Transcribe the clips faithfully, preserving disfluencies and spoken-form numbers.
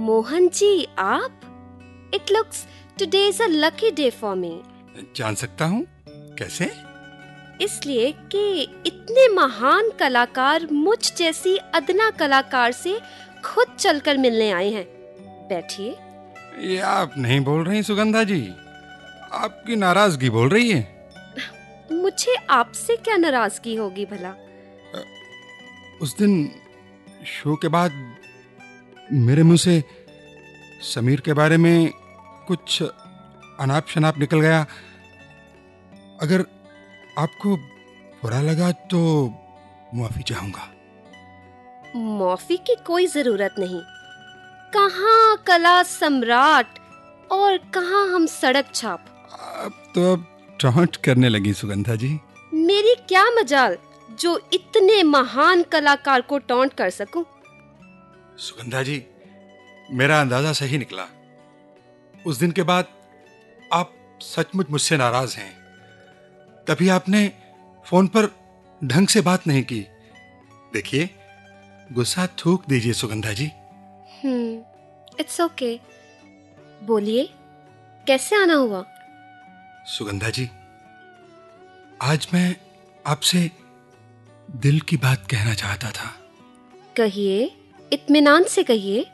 मोहन जी, आप? It looks today is a lucky day for me. जान सकता हूँ कैसे? इसलिए कि इतने महान कलाकार मुझ जैसी अदना कलाकार से खुद चलकर मिलने आए हैं। बैठिए। ये आप नहीं बोल रही सुगंधा जी, आपकी नाराजगी बोल रही है। मुझे आपसे क्या नाराजगी होगी भला? उस दिन शो के बाद मेरे मुंह से समीर के बारे में कुछ अनाप शनाप निकल गया। अगर आपको बुरा लगा तो माफी चाहूंगा। माफी की कोई जरूरत नहीं। कहाँ कला सम्राट और कहाँ हम सड़क छाप। अब तो अब टॉन्ट करने लगी सुगंधा जी। मेरी क्या मजाल जो इतने महान कलाकार को टॉन्ट कर सकूं। सुगंधा जी, मेरा अंदाजा सही निकला। उस दिन के बाद आप सचमुच मुझसे नाराज हैं। तभी आपने फोन पर ढंग से बात नहीं की। देखिए, गुस्सा थूक दीजिए सुगंधा जी। हम्म, इट्स ओके। बोलिए, कैसे आना हुआ? सुगंधा जी, आज मैं आपसे दिल की बात कहना चाहता था। कहिए, इत्मीनान से कहिए।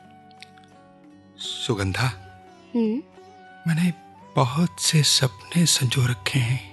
सुगंधा, हम्म, मैंने बहुत से सपने संजो रखे हैं।